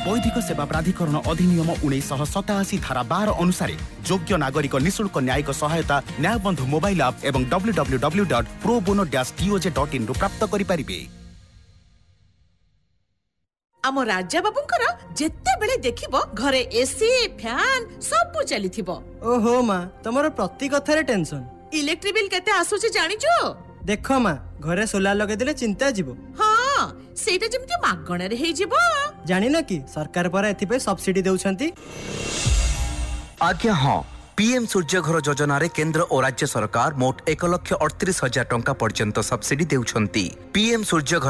वैधिक सेवा प्राधिकरण अधिनियम 1987 धारा 12 अनुसार योग्य नागरिक निःशुल्क न्यायिक सहायता न्यायबंधु मोबाइल ऐप एवं www.probono-toj.in रु प्राप्त करि परिबे। आम राजा बाबूंकर जेते बेले देखिबो घरे एसी फैन सब चलीथिबो। ओहो माँ तमरो प्रति कथारे टेंशन। इलेक्ट्रिक बिल केते आसुची जानिचो? देखो माँ घरे सोलार लगे दिले चिंता जीवो। हाँ सेटा जेमति मागणारे हे जीवो। जानि न कि सरकार पर एथिपे सब्सिडी देउछंती। आज्ञा हाँ पीएम सूर्य घर योजना रे केंद्र और राज्य सरकार मोट 1,38,000 टंका पर्यंत सब्सिडी देउछंती। पीएम सूर्य घर